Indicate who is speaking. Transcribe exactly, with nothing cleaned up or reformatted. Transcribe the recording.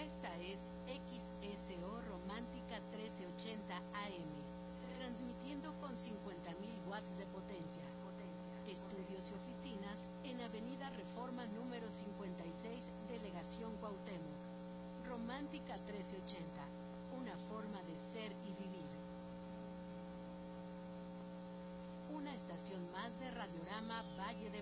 Speaker 1: Esta es X S O Romántica trece ochenta A M, transmitiendo con cincuenta mil watts de potencia. Estudios y oficinas en Avenida Reforma número cincuenta y seis, Delegación Cuauhtémoc. Romántica trece ochenta, una forma de ser y vivir. Una estación más de Radiorama Valle de